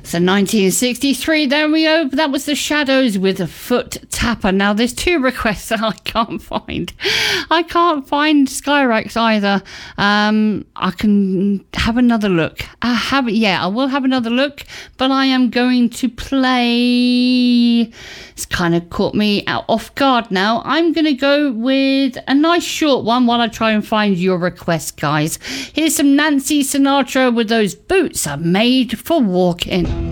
So 1963, there we go. That was the Shadows with a Foot Tapper. Now, there's two requests that I can't find. I can't find Skyrex either. I can have another look. I will have another look, but I am going to play... It's kind of caught me out off guard now. I'm going to go with a nice short one while I try and find your request, guys. Here's some Nancy Sinatra with Those Boots Are Made for Walking.